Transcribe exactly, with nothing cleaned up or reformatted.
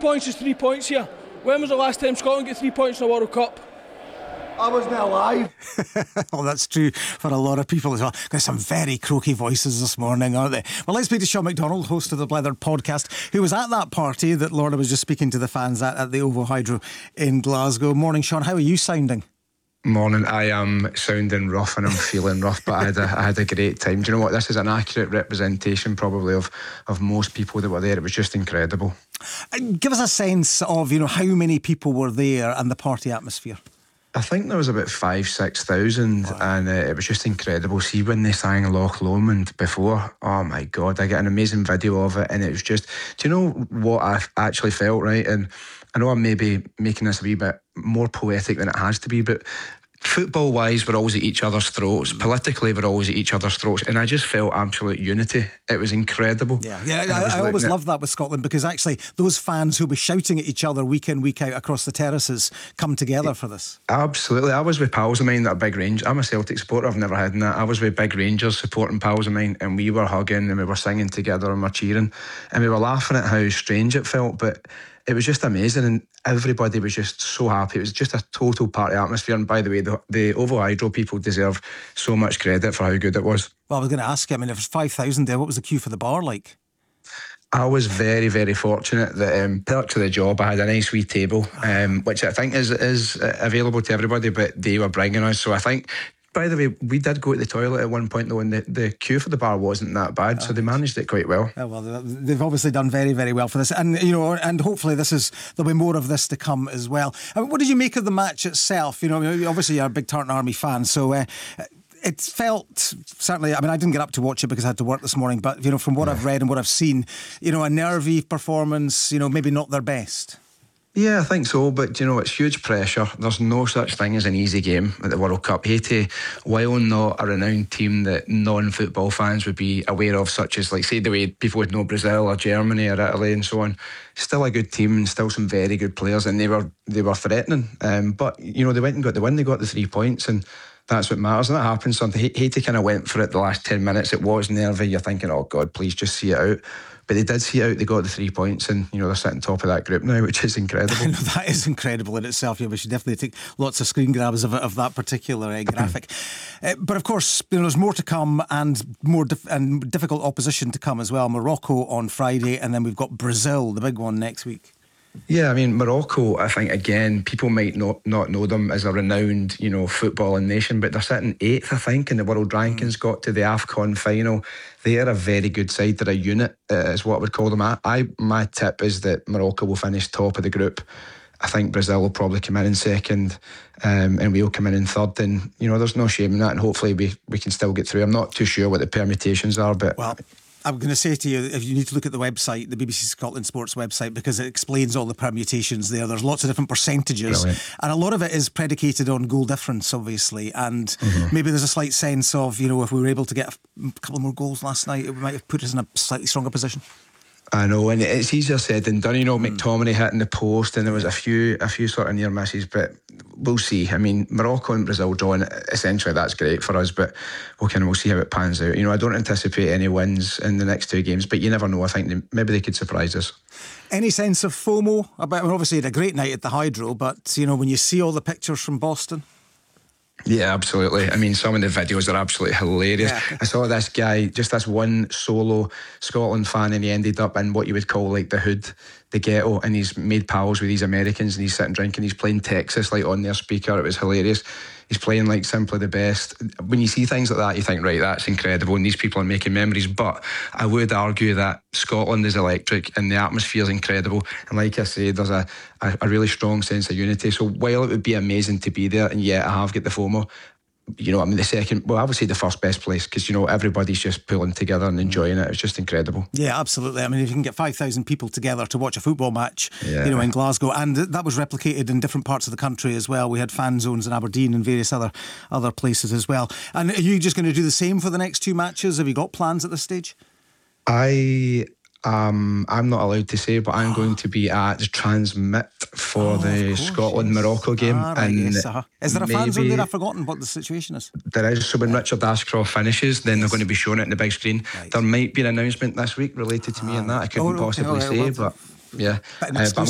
points is three points here. When was the last time Scotland got three points in a World Cup? I wasn't alive. Well, that's true for a lot of people as well. Got some very croaky voices this morning, aren't they? Well, let's speak to Sean McDonald, host of the Blethered podcast, who was at that party that Lorna was just speaking to the fans at, at the OVO Hydro in Glasgow. Morning, Sean. How are you sounding? Morning. I am sounding rough and I'm feeling rough, but I had a, I had a great time. Do you know what? This is an accurate representation probably of, of most people that were there. It was just incredible. Give us a sense of, you know, how many people were there and the party atmosphere. I think there was about five, six thousand, wow. and uh, it was just incredible. See, when they sang Loch Lomond before, oh my God, I get an amazing video of it, and it was just, do you know what I actually felt, right? And I know I'm maybe making this a wee bit more poetic than it has to be, but football-wise, we're always at each other's throats. Politically, we're always at each other's throats. And I just felt absolute unity. It was incredible. Yeah, yeah. I, I always love that with Scotland, because actually those fans who'll be shouting at each other week in, week out across the terraces come together yeah, for this. Absolutely. I was with pals of mine that are big Rangers. I'm a Celtic supporter. I've never had that. I was with big Rangers supporting pals of mine, and we were hugging and we were singing together and we were cheering. And we were laughing at how strange it felt, but it was just amazing, and everybody was just so happy. It was just a total party atmosphere. And by the way, the, the OVO Hydro people deserve so much credit for how good it was. Well, I was going to ask you, I mean, if there's five thousand there, what was the queue for the bar like? I was very, very fortunate that um, perks of the job, I had a nice wee table, um, which I think is, is available to everybody, but they were bringing us. So I think, by the way, we did go to the toilet at one point though, and the, the queue for the bar wasn't that bad, so they managed it quite well. Yeah, well, they've obviously done very, very well for this, and you know, and hopefully this is there'll be more of this to come as well. I mean, what did you make of the match itself? You know, obviously you're a big Tartan Army fan, so uh, it felt certainly. I mean, I didn't get up to watch it because I had to work this morning, but you know, from what yeah. I've read and what I've seen, you know, a nervy performance. You know, maybe not their best. Yeah, I think so, but you know, it's huge pressure. There's no such thing as an easy game at the World Cup. Haiti, while not a renowned team that non-football fans would be aware of, such as, like, say, the way people would know Brazil or Germany or Italy and so on, still a good team and still some very good players, and they were they were threatening. Um, but you know, they went and got the win. They got the three points, and that's what matters. And that happened. So Haiti kind of went for it the last ten minutes. It was nervy. You're thinking, oh God, please just see it out. But they did see it out, they got the three points, and you know, they're sitting top of that group now, which is incredible. That is incredible in itself. Yeah, we should definitely take lots of screen grabs of, of that particular uh, graphic. uh, but of course, you know, there's more to come, and more dif- and difficult opposition to come as well. Morocco on Friday, and then we've got Brazil, the big one, next week. Yeah, I mean, Morocco, I think, again, people might not, not know them as a renowned, you know, footballing nation, but they're sitting eighth, I think, in the world rankings, mm. got to the AFCON final. They are a very good side. They're a unit, uh, is what I would call them. I, I My tip is that Morocco will finish top of the group. I think Brazil will probably come in in second, um, and we'll come in in third. And, you know, there's no shame in that, and hopefully we, we can still get through. I'm not too sure what the permutations are, but... Well, I'm going to say to you, if you need to look at the website, the B B C Scotland Sports website, because it explains all the permutations there. There's lots of different percentages. Brilliant. And a lot of it is predicated on goal difference, obviously. And mm-hmm. maybe there's a slight sense of, you know, if we were able to get a couple more goals last night, it might have put us in a slightly stronger position. I know, and it's easier said than done. You know, mm. McTominay hitting the post, and there was a few a few sort of near misses, but we'll see. I mean, Morocco and Brazil drawing, essentially that's great for us, but we'll, kind of, we'll see how it pans out. You know, I don't anticipate any wins in the next two games, but you never know. I think they, maybe they could surprise us. Any sense of FOMO about? I mean, obviously, you had a great night at the Hydro, but you know, when you see all the pictures from Boston. Yeah, absolutely. I mean, some of the videos are absolutely hilarious. Yeah. I saw this guy, just this one solo Scotland fan, and he ended up in what you would call like the hood, the ghetto, and he's made pals with these Americans, and he's sitting drinking, he's playing Texas like on their speaker. It was hilarious. He's playing like Simply the Best. When you see things like that, you think, right, that's incredible, and these people are making memories. But I would argue that Scotland is electric and the atmosphere is incredible, and like I say, there's a, a, a really strong sense of unity. So while it would be amazing to be there, and yeah, I have got the FOMO, you know, I mean, the second, well, I would say the first best place, because, you know, everybody's just pulling together and enjoying it. It's just incredible. Yeah, absolutely. I mean, if you can get five thousand people together to watch a football match, yeah. you know, in Glasgow, and that was replicated in different parts of the country as well. We had fan zones in Aberdeen and various other other places as well. And are you just going to do the same for the next two matches? Have you got plans at this stage? I... Um, I'm not allowed to say, but I'm going to be at the transmit for oh, the Scotland-Morocco yes. game. Ah, right, and yes, uh-huh. Is there a fan zone there? I've forgotten what the situation is. There is. So when Richard Ashcroft finishes, then yes. they're going to be showing it in the big screen. Right. There might be an announcement this week related to me ah, and that. I couldn't oh, okay, possibly right, say, well, but yeah. But, uh, but I'm